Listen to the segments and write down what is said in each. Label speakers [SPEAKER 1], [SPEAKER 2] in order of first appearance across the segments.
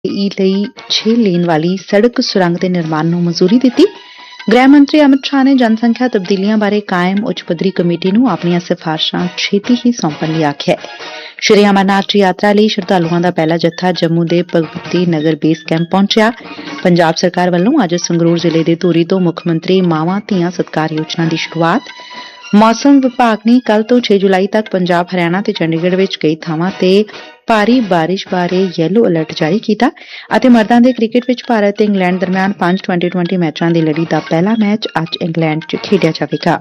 [SPEAKER 1] ਲਈ 6 ਲੇਨ ਵਾਲੀ ਸੜਕ ਸੁਰੰਗ ਦੇ ਨਿਰਮਾਣ ਨੂੰ ਮਨਜ਼ੂਰੀ ਦਿੱਤੀ। ਗ੍ਰਹਿ ਮੰਤਰੀ ਅਮਿਤ ਸ਼ਾਹ ਨੇ ਜਨਸੰਖਿਆ ਤਬਦੀਲੀਆਂ ਬਾਰੇ ਕਾਇਮ ਉੱਚ ਪੱਧਰੀ ਕਮੇਟੀ ਨੂੰ ਆਪਣੀਆਂ ਸਿਫਾਰਸ਼ਾਂ ਛੇਤੀ ਹੀ ਸੌਂਪਣ ਲਈ ਆਖਿਆ। ਸ਼੍ਰੀ ਅਮਰਨਾਥ ਯਾਤਰਾ ਲਈ ਸ਼ਰਧਾਲੂਆਂ ਦਾ ਪਹਿਲਾ ਜੱਥਾ ਜੰਮੂ ਦੇ ਭਗਵਤੀ ਨਗਰ ਬੇਸ ਕੈਂਪ ਪਹੁੰਚਿਆ। ਪੰਜਾਬ ਸਰਕਾਰ ਵੱਲੋਂ ਅੱਜ ਸੰਗਰੂਰ ਜ਼ਿਲ੍ਹੇ ਦੇ ਧੂਰੀ ਤੋਂ ਮੁੱਖ ਮੰਤਰੀ ਮਾਵਾਂ ਧੀਆਂ ਸਤਿਕਾਰ ਯੋਜਨਾ ਦੀ ਸ਼ੁਰੂਆਤ। ਮੌਸਮ ਵਿਭਾਗ ਨੇ ਕੱਲ੍ਹ ਤੋਂ 6 ਜੁਲਾਈ ਤੱਕ ਪੰਜਾਬ, ਹਰਿਆਣਾ ਤੇ ਚੰਡੀਗੜ੍ਹ ਵਿੱਚ ਕਈ ਥਾਵਾਂ ਤੇ ਭਾਰੀ ਬਾਰਿਸ਼ ਬਾਰੇ ਯੈਲੋ ਅਲਰਟ ਜਾਰੀ ਕੀਤਾ ਅਤੇ ਮਰਦਾਂ ਦੇ ਕ੍ਰਿਕਟ ਵਿੱਚ ਭਾਰਤ ਤੇ ਇੰਗਲੈਂਡ ਦਰਮਿਆਨ 5 T20 ਮੈਚਾਂ ਦੀ ਲੜੀ ਦਾ ਪਹਿਲਾ ਮੈਚ ਅੱਜ ਇੰਗਲੈਂਡ 'ਚ ਖੇਡਿਆ ਜਾਵੇਗਾ।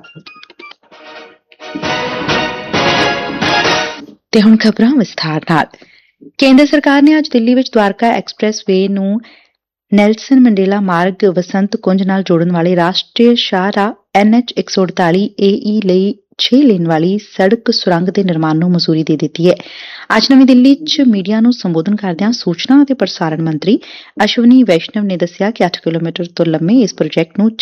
[SPEAKER 1] ਤੇ ਹੁਣ ਖਬਰਾਂ ਵਿਸਥਾਰ ਨਾਲ। ਕੇਂਦਰ ਸਰਕਾਰ ਨੇ ਅੱਜ ਦਿੱਲੀ ਵਿੱਚ ਦਵਾਰਕਾ ਐਕਸਪ੍ਰੈਸ ਵੇ ਨੂੰ ਨੈਲਸਨ ਮੰਡੇਲਾ ਮਾਰਗ ਵਸੰਤ ਕੁੰਜ ਨਾਲ ਜੋੜਨ ਵਾਲੇ ਰਾਸ਼ਟਰੀ ਸ਼ਾਹਰਾਹ NH 148 AE ਲਈ 6 ਲੇਨ ਵਾਲੀ ਸੜਕ ਸੁਰੰਗ ਦੇ ਨਿਰਮਾਣ ਨੂੰ ਮਨਜ਼ੂਰੀ ਦੇ ਦਿੱਤੀ ਹੈ। ਅੱਜ ਨਵੀਂ ਦਿੱਲੀ 'ਚ ਮੀਡੀਆ ਨੂੰ ਸੰਬੋਧਨ ਕਰਦਿਆਂ ਸੂਚਨਾ ਅਤੇ ਪ੍ਰਸਾਰਣ ਮੰਤਰੀ ਅਸ਼ਵਨੀ ਵੈਸ਼ਨਵ ਨੇ ਦੱਸਿਆ ਕਿ 8 ਕਿਲੋਮੀਟਰ ਤੋਂ ਲੰਮੇ ਇਸ ਪ੍ਰੋਜੈਕਟ ਨੂੰ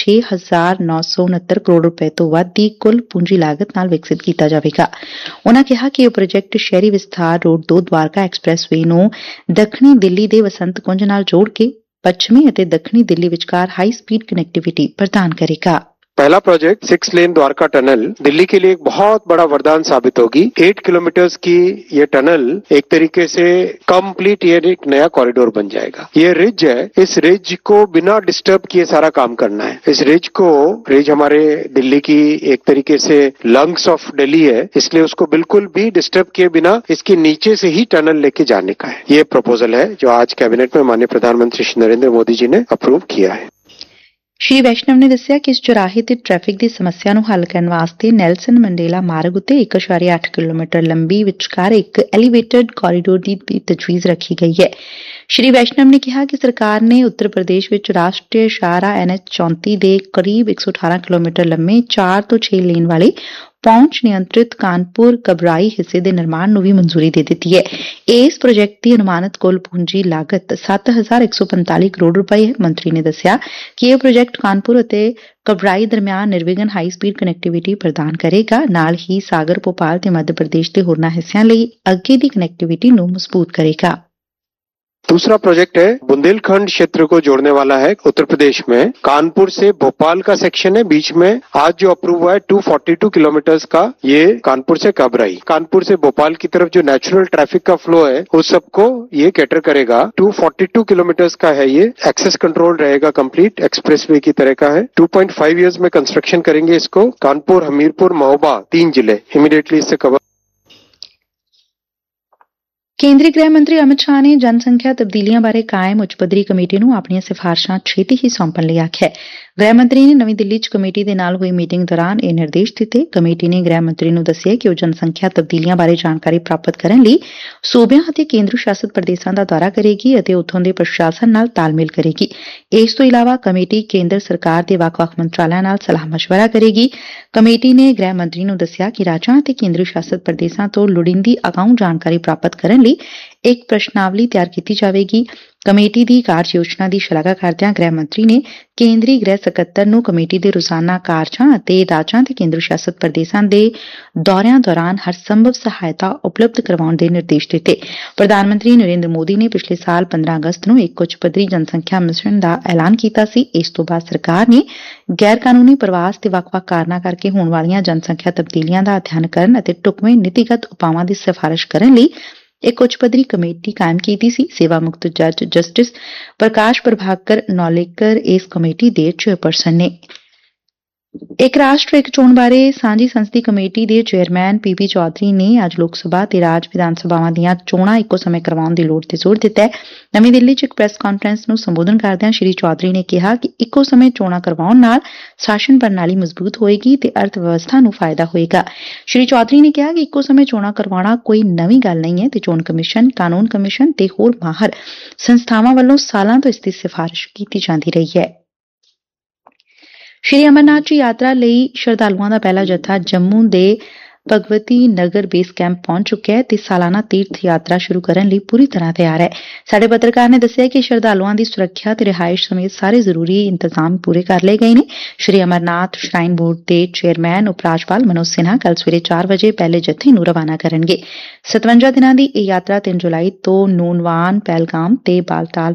[SPEAKER 1] 6,969 ਕਰੋੜ ਰੁਪਏ ਤੋਂ ਵੱਧ ਦੀ ਕੁੱਲ ਪੂੰਜੀ ਲਾਗਤ ਨਾਲ ਵਿਕਸਿਤ ਕੀਤਾ ਜਾਵੇਗਾ। ਉਨ੍ਹਾਂ ਕਿਹਾ ਕਿ ਇਹ ਪ੍ਰੋਜੈਕਟ ਸ਼ਹਿਰੀ ਵਿਸਥਾਰ ਰੋਡ ਤੋਂ ਦਵਾਰਕਾ ਐਕਸਪ੍ਰੈਸ ਵੇ ਨੂੰ ਦੱਖਣੀ ਦਿੱਲੀ ਦੇ ਵਸੰਤ ਕੁੰਜ ਨਾਲ ਜੋੜ ਕੇ ਪੱਛਮੀ ਅਤੇ ਦੱਖਣੀ ਦਿੱਲੀ ਵਿਚਕਾਰ ਹਾਈ ਸਪੀਡ ਕਨੈਕਟੀਵਿਟੀ प्रदान करेगा।
[SPEAKER 2] पहला प्रोजेक्ट 6 लेन द्वारका टनल दिल्ली के लिए एक बहुत बड़ा वरदान साबित होगी। 8 किलोमीटर की ये टनल एक तरीके से कंप्लीट ये एक नया कॉरिडोर बन जाएगा। ये रिज है, इस रिज को बिना डिस्टर्ब किए सारा काम करना है। इस रिज हमारे दिल्ली की एक तरीके से लंग्स ऑफ दिल्ली है, इसलिए उसको बिल्कुल भी डिस्टर्ब किए बिना इसके नीचे से ही टनल लेके जाने का है। ये प्रपोजल है जो आज कैबिनेट में माननीय प्रधानमंत्री श्री नरेंद्र मोदी जी ने अप्रूव किया है।
[SPEAKER 1] ਸ਼੍ਰੀ ਵੈਸ਼ਨਵ ਨੇ ਦੱਸਿਆ ਕਿ ਇਸ ਚੁਰਾਹੇ ਤੇ ਟ੍ਰੈਫਿਕ ਦੀ ਸਮੱਸਿਆ ਨੂੰ ਹੱਲ ਕਰਨ ਵਾਸਤੇ ਨੈਲਸਨ ਮੰਡੇਲਾ ਮਾਰਗ ਉੱਤੇ 1.8 ਕਿਲੋਮੀਟਰ ਲੰਬੀ ਵਿਚਕਾਰ ਇੱਕ ਐਲੀਵੇਟਡ ਕੋਰੀਡੋਰ ਦੀ ਤਜਵੀਜ਼ ਰੱਖੀ ਗਈ ਹੈ। ਸ਼੍ਰੀ ਵੈਸ਼ਨਵ ਨੇ ਕਿਹਾ ਕਿ ਸਰਕਾਰ ਨੇ ਉੱਤਰ ਪ੍ਰਦੇਸ਼ ਵਿੱਚ ਰਾਸ਼ਟਰੀ ਸ਼ਾਹਰਾਹ NH 34 ਦੇ ਕਰੀਬ 118 ਕਿਲੋਮੀਟਰ ਲੰਮੇ 4 ਤੋਂ 6 ਲੇਨ ਵਾਲੇ ਪਹੁੰਚ ਨਿਯੰਤਰਿਤ ਕਾਨਪੁਰ ਕਬਰਾਈ ਹਿੱਸੇ ਦੇ ਨਿਰਮਾਣ ਨੂੰ ਵੀ ਮਨਜ਼ੂਰੀ ਦੇ ਦਿੱਤੀ ਹੈ। ਇਸ ਪ੍ਰੋਜੈਕਟ ਦੀ ਅਨੁਮਾਨਿਤ ਕੁੱਲ ਪੂੰਜੀ ਲਾਗਤ 7,145 ਕਰੋੜ ਰੁਪਏ ਹੈ। ਮੰਤਰੀ ਨੇ ਦੱਸਿਆ ਕਿ ਇਹ ਪ੍ਰੋਜੈਕਟ ਕਾਨਪੁਰ ਅਤੇ ਕਬਰਾਈ ਦਰਮਿਆਨ ਨਿਰਵਿਘਨ ਹਾਈ ਸਪੀਡ ਕਨੈਕਟੀਵਿਟੀ ਪ੍ਰਦਾਨ ਕਰੇਗਾ, ਨਾਲ ਹੀ ਸਾਗਰ, ਭੋਪਾਲ ਤੇ ਮੱਧ ਪ੍ਰਦੇਸ਼ ਦੇ ਹੋਰਨਾਂ ਹਿੱਸਿਆਂ ਲਈ ਅੱਗੇ ਦੀ ਕਨੈਕਟੀਵਿਟੀ ਨੂੰ ਮਜ਼ਬੂਤ ਕਰੇਗਾ।
[SPEAKER 2] दूसरा प्रोजेक्ट है बुंदेलखंड क्षेत्र को जोड़ने वाला है। उत्तर प्रदेश में कानपुर से भोपाल का सेक्शन है, बीच में आज जो अप्रूव हुआ है 242 किलोमीटर का, ये कानपुर से कबराई, कानपुर से भोपाल की तरफ जो नेचुरल ट्रैफिक का फ्लो है उस सबको ये कैटर करेगा। 242 किलोमीटर का है, ये एक्सेस कंट्रोल रहेगा, कंप्लीट एक्सप्रेसवे की तरह का है। 2.5 ईयर्स में कंस्ट्रक्शन करेंगे इसको। कानपुर, हमीरपुर, महोबा 3 जिले इमीडिएटली इससे कवर।
[SPEAKER 1] ਕੇਂਦਰੀ ਗ੍ਰਹਿ ਮੰਤਰੀ ਅਮਿਤ ਸ਼ਾਹ ਨੇ ਜਨਸੰਖਿਆ ਤਬਦੀਲੀਆਂ ਬਾਰੇ ਕਾਇਮ ਉੱਚ ਪੱਧਰੀ ਕਮੇਟੀ ਨੂੰ ਆਪਣੀਆਂ ਸਿਫਾਰਸ਼ਾਂ ਛੇਤੀ ਹੀ ਸੌਂਪਣ ਲਈ ਆਖਿਆ। ਗ੍ਰਹਿ ਮੰਤਰੀ ਨੇ ਨਵੀਂ ਦਿੱਲੀ 'ਚ ਕਮੇਟੀ ਦੇ ਨਾਲ ਹੋਈ ਮੀਟਿੰਗ ਦੌਰਾਨ ਇਹ ਨਿਰਦੇਸ਼ ਦਿੱਤੇ। ਕਮੇਟੀ ਨੇ ਗ੍ਰਹਿ ਮੰਤਰੀ ਨੂੰ ਦੱਸਿਆ ਕਿ ਉਹ ਜਨਸੰਖਿਆ ਤਬਦੀਲੀਆਂ ਬਾਰੇ ਜਾਣਕਾਰੀ ਪ੍ਰਾਪਤ ਕਰਨ ਲਈ ਸੂਬਿਆਂ ਅਤੇ ਕੇਂਦਰ ਸ਼ਾਸਤ ਪ੍ਰਦੇਸ਼ਾਂ ਦਾ ਦੌਰਾ ਕਰੇਗੀ ਅਤੇ ਉੱਥੋਂ ਦੇ ਪ੍ਰਸ਼ਾਸਨ ਨਾਲ ਤਾਲਮੇਲ ਕਰੇਗੀ। ਇਸ ਤੋਂ ਇਲਾਵਾ ਕਮੇਟੀ ਕੇਂਦਰ ਸਰਕਾਰ ਦੇ ਵੱਖ-ਵੱਖ ਮੰਤਰਾਲਿਆਂ ਨਾਲ ਸਲਾਹ ਮਸ਼ਵਰਾ ਕਰੇਗੀ। ਕਮੇਟੀ ਨੇ ਗ੍ਰਹਿ ਮੰਤਰੀ ਨੂੰ ਦੱਸਿਆ ਕਿ ਰਾਜਾਂ ਅਤੇ ਕੇਂਦਰ ਸ਼ਾਸਤ ਪ੍ਰਦੇਸ਼ਾਂ ਤੋਂ ਲੋੜੀਂਦੀ ਅਗਾਊਂ ਜਾਣਕਾਰੀ ਪ੍ਰਾਪਤ ਕਰਨ ਲਈ ਇੱਕ ਪ੍ਰਸ਼ਨਾਵਲੀ ਤਿਆਰ ਕੀਤੀ ਜਾਵੇਗੀ। ਕਮੇਟੀ ਦੀ ਕਾਰਜ ਯੋਜਨਾ ਦੀ ਸ਼ਲਾਘਾ ਕਰਦਿਆਂ ਗ੍ਰਹਿ ਮੰਤਰੀ ਨੇ ਕੇਂਦਰੀ ਗ੍ਰਹਿ ਸਕੱਤਰ ਨੂੰ ਕਮੇਟੀ ਦੇ ਰੋਜ਼ਾਨਾ ਕਾਰਜਾਂ ਅਤੇ ਰਾਜਾਂ ਤੇ ਕੇਂਦਰ ਸ਼ਾਸਤ ਪ੍ਰਦੇਸ਼ਾਂ ਦੇ ਦੌਰਿਆਂ ਦੌਰਾਨ ਹਰ ਸੰਭਵ ਸਹਾਇਤਾ ਉਪਲਬਧ ਕਰਵਾਉਣ ਦੇ ਨਿਰਦੇਸ਼ ਦਿੱਤੇ। ਪ੍ਰਧਾਨ ਮੰਤਰੀ ਨਰਿੰਦਰ ਮੋਦੀ ਨੇ ਪਿਛਲੇ ਸਾਲ 15 ਅਗਸਤ ਨੂੰ ਇੱਕ ਉੱਚ ਪੱਧਰੀ ਜਨਸੰਖਿਆ ਮਿਸ਼ਨ ਦਾ ਐਲਾਨ ਕੀਤਾ ਸੀ। ਇਸ ਤੋਂ ਬਾਅਦ ਸਰਕਾਰ ਨੇ ਗੈਰ ਕਾਨੂੰਨੀ ਪ੍ਰਵਾਸ ਤੇ ਵੱਖ-ਵੱਖ ਕਾਰਨਾਂ ਕਰਕੇ ਹੋਣ ਵਾਲੀਆਂ ਜਨਸੰਖਿਆ ਤਬਦੀਲੀਆਂ ਦਾ ਅਧਿਐਨ ਕਰਨ ਅਤੇ ਢੁਕਵੇਂ ਨੀਤੀਗਤ ਉਪਾਵਾਂ ਦੀ ਸਿਫਾਰਿਸ਼ ਕਰਨ ਲਈ ਇੱਕ ਉੱਚ ਪੱਧਰੀ ਕਮੇਟੀ ਕਾਇਮ ਕੀਤੀ ਸੀ। ਸੇਵਾ ਮੁਕਤ ਜੱਜ ਜਸਟਿਸ ਪ੍ਰਕਾਸ਼ ਪ੍ਰਭਾਕਰ ਨੌਲੇਕਰ ਇਸ ਕਮੇਟੀ ਦੇ ਚੇਅਰਪਰਸਨ ਨੇ। ਇੱਕ ਰਾਸ਼ਟਰ ਇੱਕ ਚੋਣ ਬਾਰੇ ਸਾਂਝੀ ਸੰਸਦੀ ਕਮੇਟੀ ਦੇ ਚੇਅਰਮੈਨ PP ਚੌਧਰੀ ਨੇ ਅੱਜ ਲੋਕ ਸਭਾ ਤੇ ਰਾਜ ਵਿਧਾਨ ਸਭਾਵਾਂ ਦੀਆਂ ਚੋਣਾਂ ਇੱਕੋ ਸਮੇਂ ਕਰਵਾਉਣ ਦੀ ਲੋੜ ਤੇ ਜ਼ੋਰ ਦਿੱਤਾ ਹੈ। ਨਵੀਂ ਦਿੱਲੀ 'ਚ ਇੱਕ ਪ੍ਰੈਸ ਕਾਨਫਰੰਸ ਨੂੰ ਸੰਬੋਧਨ ਕਰਦਿਆਂ ਸ਼੍ਰੀ ਚੌਧਰੀ ਨੇ ਕਿਹਾ ਕਿ ਇੱਕੋ ਸਮੇਂ ਚੋਣਾਂ ਕਰਵਾਉਣ ਨਾਲ ਸ਼ਾਸਨ ਪ੍ਰਣਾਲੀ ਮਜ਼ਬੂਤ ਹੋਏਗੀ ਤੇ ਅਰਥ ਵਿਵਸਥਾ ਨੂੰ ਫਾਇਦਾ ਹੋਏਗਾ। ਸ਼੍ਰੀ ਚੌਧਰੀ ਨੇ ਕਿਹਾ ਕਿ ਇੱਕੋ ਸਮੇਂ ਚੋਣਾਂ ਕਰਵਾਉਣਾ ਕੋਈ ਨਵੀਂ ਗੱਲ ਨਹੀਂ ਹੈ ਤੇ ਚੋਣ ਕਮਿਸ਼ਨ, ਕਾਨੂੰਨ ਕਮਿਸ਼ਨ ਤੇ ਹੋਰ ਮਾਹਰ ਸੰਸਥਾਵਾਂ ਵੱਲੋਂ ਸਾਲਾਂ ਤੋਂ ਇਸ ਦੀ ਸਿਫਾਰਿਸ਼ ਕੀਤੀ ਜਾਂਦੀ ਰਹੀ ਹੈ। ਸ਼੍ਰੀ ਅਮਰਨਾਥ ਜੀ ਯਾਤਰਾ ਲਈ ਸ਼ਰਧਾਲੂਆਂ ਦਾ ਪਹਿਲਾ ਜੱਥਾ ਜੰਮੂ ਦੇ ਭਗਵਤੀ ਨਗਰ ਬੇਸ ਕੈਂਪ ਪਹੁੰਚ ਚੁੱਕਿਆ ਹੈ ਤੇ ਸਾਲਾਨਾ ਤੀਰਥ ਯਾਤਰਾ ਸ਼ੁਰੂ ਕਰਨ ਲਈ ਪੂਰੀ ਤਰ੍ਹਾਂ ਤਿਆਰ ਹੈ। ਸਾਡੇ ਪੱਤਰਕਾਰ ਨੇ ਦੱਸਿਆ ਕਿ ਸ਼ਰਧਾਲੂਆਂ ਦੀ ਸੁਰੱਖਿਆ ਤੇ ਰਿਹਾਇਸ਼ ਸਮੇਤ ਸਾਰੇ ਜ਼ਰੂਰੀ ਇੰਤਜ਼ਾਮ ਪੂਰੇ ਕਰ ਲਏ ਗਏ ਨੇ। ਸ਼੍ਰੀ ਅਮਰਨਾਥ ਸ਼ਰਾਈਨ ਬੋਰਡ ਦੇ ਚੇਅਰਮੈਨ ਉਪ ਰਾਜਪਾਲ ਮਨੋਜ ਸਿਨਹਾ ਕੱਲ੍ਹ ਸਵੇਰੇ 4 ਵਜੇ ਪਹਿਲੇ ਜੱਥੇ ਨੂੰ ਰਵਾਨਾ ਕਰਨਗੇ। 57 ਦਿਨਾਂ ਦੀ ਇਹ ਯਾਤਰਾ 3 ਜੁਲਾਈ ਤੋਂ ਨੂਨਵਾਨ, ਪਹਿਲਗਾਮ ਤੇ ਬਾਲਤਾਲ